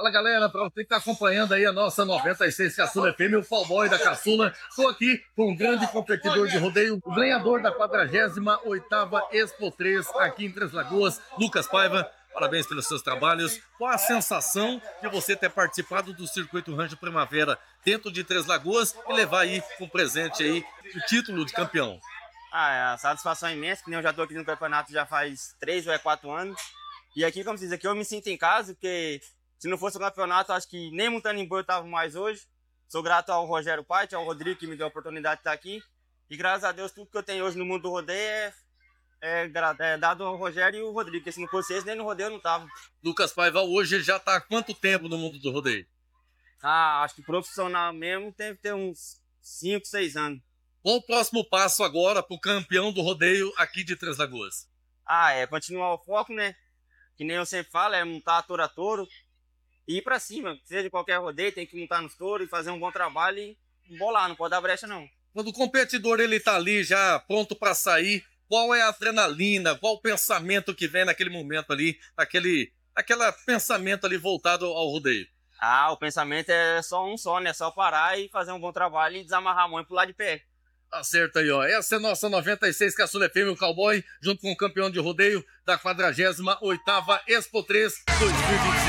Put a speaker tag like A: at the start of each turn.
A: Fala galera, para você que está acompanhando aí a nossa 96 Caçula FM, o Cowboy da Caçula. Estou aqui com um grande competidor de rodeio, o ganhador da 48ª Expo 3 aqui em Três Lagoas, Lucas Paiva. Parabéns pelos seus trabalhos. Qual a sensação de você ter participado do Circuito Rancho Primavera dentro de Três Lagoas e levar aí com presente aí o título de campeão?
B: A satisfação é imensa, que nem eu já estou aqui no campeonato já faz 3 ou 4 anos. E aqui, como se diz, aqui eu me sinto em casa, porque se não fosse o campeonato, acho que nem montando em boi eu estava mais hoje. Sou grato ao Rogério Pait, ao Rodrigo, que me deu a oportunidade de estar aqui. E graças a Deus, tudo que eu tenho hoje no mundo do rodeio é dado ao Rogério e ao Rodrigo, porque se não fosse esse, nem no rodeio eu não estava.
A: Lucas Paiva hoje já está há quanto tempo no mundo do rodeio?
B: Acho que profissional mesmo deve ter uns 5, 6 anos.
A: Qual o próximo passo agora para o campeão do rodeio aqui de Três Lagoas?
B: Continuar o foco, né? Que nem eu sempre falo, é montar touro a touro e ir pra cima. Seja de qualquer rodeio, tem que montar nos touros e fazer um bom trabalho e bolar, não pode dar brecha não.
A: Quando o competidor ele tá ali já pronto para sair, qual é a adrenalina, qual o pensamento que vem naquele momento ali, aquele pensamento ali voltado ao rodeio?
B: O pensamento é só, né? Só parar e fazer um bom trabalho e desamarrar a mão e pular de pé.
A: Acerta aí, ó. Essa é a nossa 96 Caçula FM, o Cowboy, junto com o campeão de rodeio da 48ª Expo 3 2025.